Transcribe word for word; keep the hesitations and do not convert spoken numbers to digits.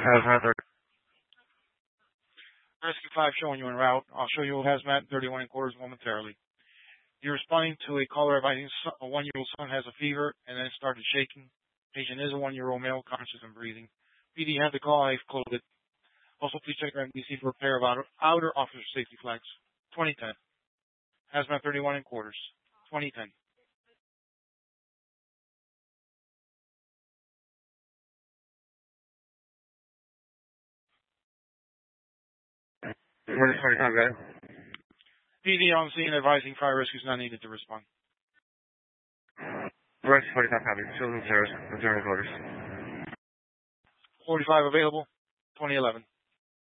Hazmat Rescue five showing you en route. I'll show you Hazmat thirty-one in quarters momentarily. You're responding to a caller advising a one-year-old son has a fever and then started shaking. Patient is a one-year-old male, conscious and breathing. P D had the call. I've closed it. Also, please check your M D C for a pair of outer, outer officer safety flags. twenty ten. Hazmat thirty-one in quarters. twenty ten. Where's twenty-five, got it? P D on scene advising fire rescue is not needed to respond. Where's twenty-five, copy. Children's service, return orders. forty-five available. twenty eleven.